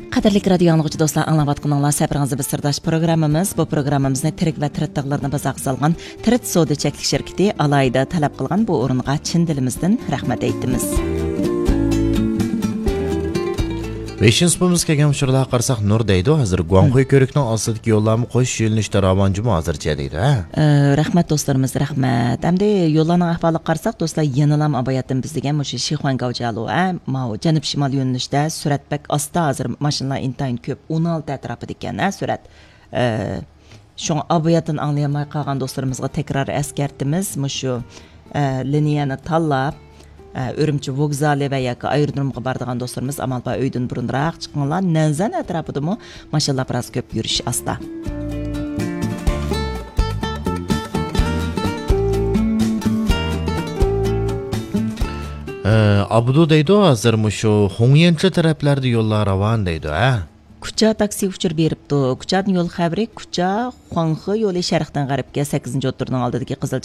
Qadirlik radio anlıqçı dostlar, anlavatqınlar səbirinizi bir sırdaş programımız. Bu programımızı Tirik və Tirit dağlarına bazaq salğan Tirit Soda çəklik şirketi alayda tələb qılğan bu orunğa Çin dilimizdən rəhmət eytdimiz. Beşinci sınıfımız kelgan uçurlar qarasaq Nur deydi. Hazır Guanghui körüknün asıdaki yollarını qo'shish yo'linishda ravancımı hazırca deydi. Rəhmət dostlarımız, rəhmət. Həm də yollarının ahvalı qarasaq dostlar, yenilam abayatdan biz degan məşə Şixuan Gavcalı, Mao Cənub Şimal yönəlişdə sürət bək asta hazır maşınlar intayın köp 16 ətrafı degan, sürət. Şoň abayatdan anlayamay qalğan dostlarımızğa təkrar əskərtimiz, məşə liniyani tanlab Ürümçi vokzali və yoki aerodromga bardigan dostlarımız amalba öydün burunroq chiqqanlar. Nanzan atrofidami mashallah biroz ko'p yurish asta. Abdu deydi hozir shu Hongyanchi taraflarda yo'llar ravon deydi, Kucha taksi uchur beribdi. Kuchadan yo'l xabari Kucha Xuanxi yo'li sharqdan g'arbga 8-o'tirning oldidagi Qizil